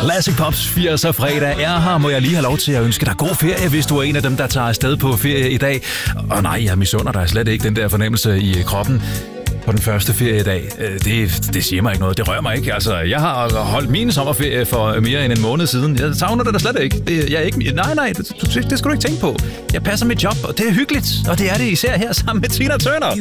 Classic Pops 80'er fredag er her. Må jeg lige have lov til at ønske dig god ferie, hvis du er en af dem, der tager afsted på ferie i dag. Og nej, jeg misunder dig slet ikke den der fornemmelse i kroppen på den første feriedag. Det siger mig ikke noget. Det rører mig ikke. Altså, jeg har holdt min sommerferie for mere end en måned siden. Jeg savner det da slet ikke. Jeg er ikke. Nej, det skal du ikke tænke på. Jeg passer mit job, og det er hyggeligt. Og det er det især her sammen med Tina Turner.